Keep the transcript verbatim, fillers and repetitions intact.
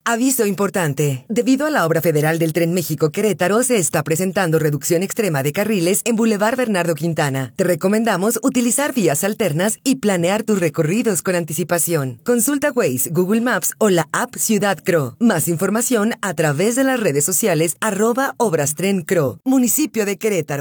Aviso importante. Debido a la obra federal del Tren México-Querétaro, se está presentando reducción extrema de carriles en Boulevard Bernardo Quintana. Te recomendamos utilizar vías alternas y planear tus recorridos con anticipación. Consulta Waze, Google Maps o la app Ciudad Cro. Más información a través de las redes sociales arroba Obras Tren Cro. Municipio de Querétaro.